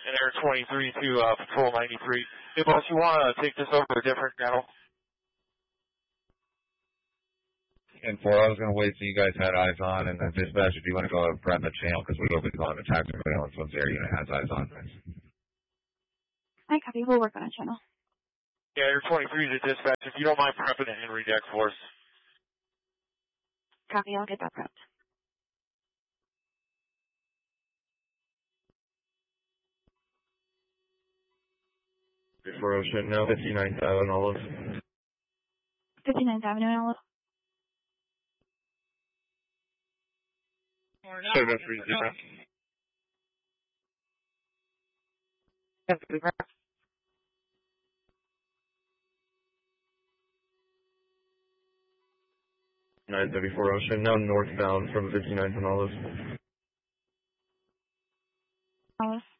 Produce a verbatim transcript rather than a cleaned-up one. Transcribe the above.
and Air twenty-three to uh, Patrol ninety-three. Hey, boss, you want to take this over a different channel? And four, I was going to wait till you guys had eyes on, and then dispatch, if you want to go and grab the channel, because we will be calling the taxi surveillance once the air unit has eyes on things. Hi, copy. We'll work on a channel. Yeah, Air twenty-three to dispatch. If you don't mind prepping the Henry deck for us. Copy. I'll get that prepped. For Ocean, now fifty-ninth Avenue, Olive. fifty-ninth Avenue in Olive. Service three zero. nine thirty-four Ocean, now northbound from fifty-ninth and Olive. Olive.